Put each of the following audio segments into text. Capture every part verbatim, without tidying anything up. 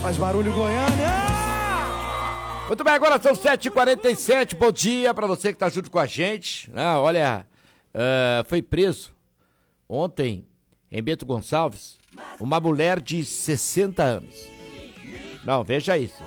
Faz barulho, Goiânia! Muito bem, agora são sete e quarenta e sete, bom dia pra você que tá junto com a gente. Ah, olha, uh, foi preso ontem em Bento Gonçalves uma mulher de sessenta anos. Não, veja isso.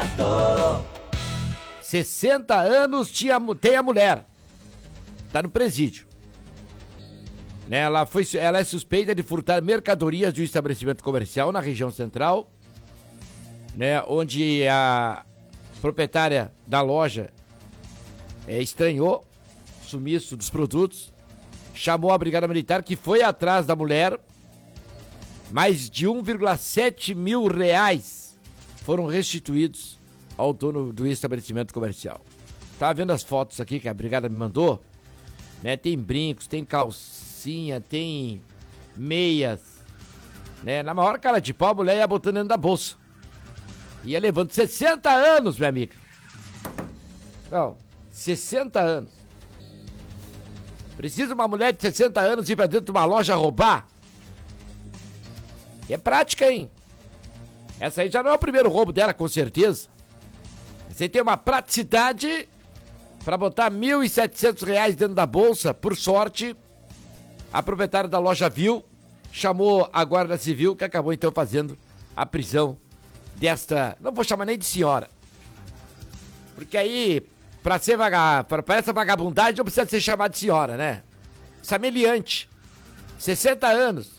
sessenta anos tinha, tem a mulher. Tá no presídio. Né, ela, foi, ela é suspeita de furtar mercadorias de um estabelecimento comercial na região central, né, onde a proprietária da loja é, estranhou o sumiço dos produtos, chamou a Brigada Militar, que foi atrás da mulher. Mais de um vírgula sete mil reais foram restituídos ao dono do estabelecimento comercial. Tava vendo as fotos aqui que a Brigada me mandou, né? Tem brincos, tem calcinha, tem meias, né? Na maior cara de pau, a mulher ia botando dentro da bolsa. Ia levando sessenta anos, minha amiga. Não, sessenta anos. Precisa uma mulher de sessenta anos ir pra dentro de uma loja roubar? E é prática, hein? Essa aí já não é o primeiro roubo dela, com certeza. Você tem uma praticidade pra botar mil e setecentos reais dentro da bolsa. Por sorte, a proprietária da loja viu, chamou a Guarda Civil, que acabou então fazendo a prisão desta... Não vou chamar nem de senhora. Porque aí, pra, ser vaga, pra, pra essa vagabundagem, não precisa ser chamada de senhora, né? Sameliante. sessenta anos.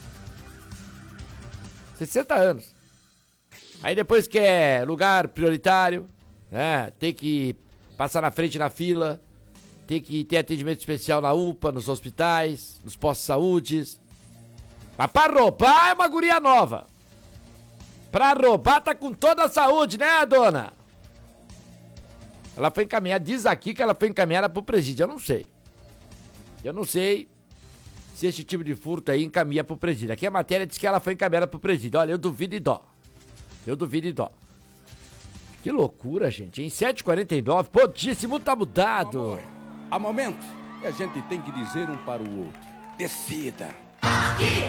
sessenta anos. Aí depois que é lugar prioritário, né? Tem que passar na frente na fila, tem que ter atendimento especial na U P A, nos hospitais, nos postos de saúde. Mas pra roubar é uma guria nova. Pra roubar tá com toda a saúde, né, dona? Ela foi encaminhada, diz aqui que ela foi encaminhada pro presídio, eu não sei. Eu não sei se esse tipo de furto aí encaminha pro presídio. Aqui a matéria diz que ela foi encaminhada pro presídio. Olha, eu duvido e dó. Eu duvido e dó. Que loucura, gente. Em sete e quarenta e nove, pô, esse mundo tá mudado. Há momentos que a gente tem que dizer um para o outro: decida. Aqui